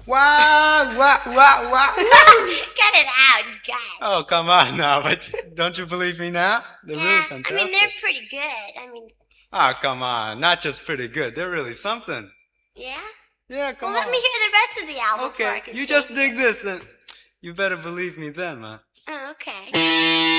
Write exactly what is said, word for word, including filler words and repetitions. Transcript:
Wow, wow, wow, wow. Cut it out, God. Oh, come on now, but don't you believe me now? They're yeah, really fantastic. I mean, they're pretty good. I mean... Ah, come on. Not just pretty good. They're really something. Yeah? Yeah, come well, on. Well, let me hear the rest of the album okay, before I can you sing just it. dig this, and you better believe me then, man. Oh, okay.